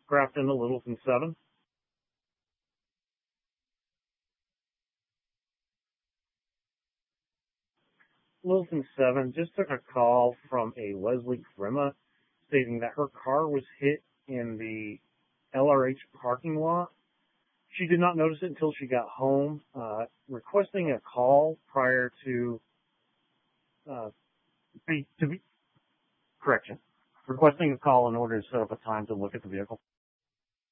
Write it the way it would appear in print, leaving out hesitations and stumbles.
Grafton to Littleton 7. Littleton 7 just took a call from a Leslie Grimma stating that her car was hit in the LRH parking lot. She did not notice it until she got home, requesting a call prior to requesting a call in order to set up a time to look at the vehicle.